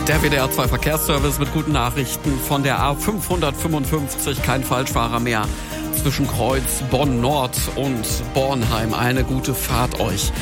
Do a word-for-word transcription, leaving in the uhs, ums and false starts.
Der W D R zwei Verkehrsservice mit guten Nachrichten von der A fünfhundertfünfundfünfzig. Kein Falschfahrer mehr zwischen Kreuz, Bonn Nord und Bornheim. Eine gute Fahrt euch.